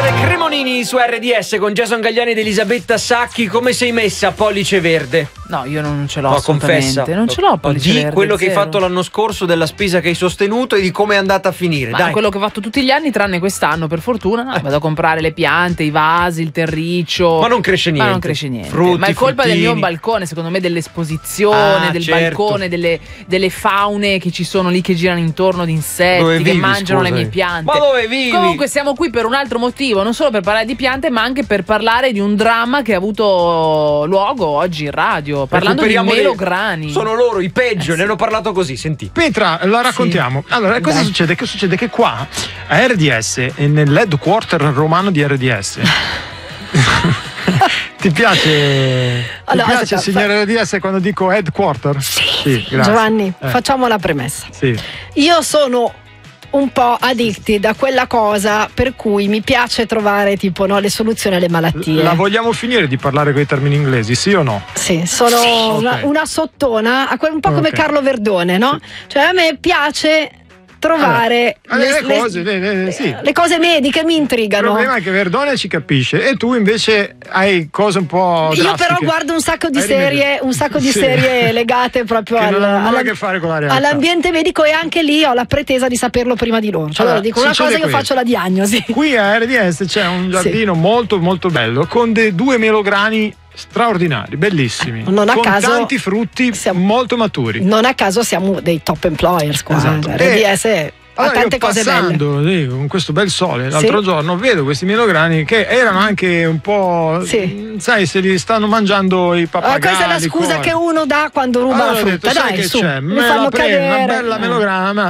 Cremonini su RDS con Jason Gagliani ed Elisabetta Sacchi. Come sei messa, pollice verde? No, io non ce l'ho, no, assolutamente. Confessa. Non ce l'ho pollice di verde, quello che hai zero. fatto l'anno scorso, della spesa che hai sostenuto e di come è andata a finire. Ma dai. quello che ho fatto tutti gli anni, tranne quest'anno, per fortuna, no, vado a comprare le piante, i vasi, il terriccio. Ma non cresce niente. Ma non cresce niente. Frutti, ma è colpa del fruttini. mio balcone, secondo me, dell'esposizione, del certo. balcone, delle faune che ci sono lì che girano intorno, di insetti Dove che vivi, mangiano le scusami? mie piante. Ma dove vivi? Comunque siamo qui per un altro motivo, non solo per parlare di piante, ma anche per parlare di un dramma che ha avuto luogo oggi in radio, parlando di melograni. Sono loro i peggio, ne hanno parlato così, senti. Petra, la raccontiamo. Sì. Allora, cosa succede? Che succede? Che qua a RDS, nell'headquarter romano di RDS. Ti piace? Allora, ti piace, signora RDS, quando dico headquarter? Sì, Giovanni, facciamo la premessa. Sì. Io sono un po' addicti da quella cosa per cui mi piace trovare le soluzioni alle malattie. La vogliamo finire di parlare con i termini inglesi, sì o no? Sì, sono una sottona, un po' come Carlo Verdone, no? Sì. Cioè a me piace trovare le cose mediche, mi intrigano. Il problema è che Verdone ci capisce e tu invece hai cose un po' drastiche. Io però guardo un sacco di serie legate proprio all'ambiente medico, e anche lì ho la pretesa di saperlo prima di loro. Cioè, allora, dico una cosa, io faccio la diagnosi. Qui a RDS c'è un giardino molto molto bello con due melograni straordinari, bellissimi, non a con caso tanti frutti molto maturi. Non a caso siamo dei top employers qua. Esatto. RDS ha tante cose belle. Con questo bel sole l'altro giorno vedo questi melograni che erano anche un po', sai, se li stanno mangiando i pappagalli. Questa è la scusa che uno dà quando ruba la frutta. Detto, dai, che su, c'è? mi fanno cadere. Una bella melograna.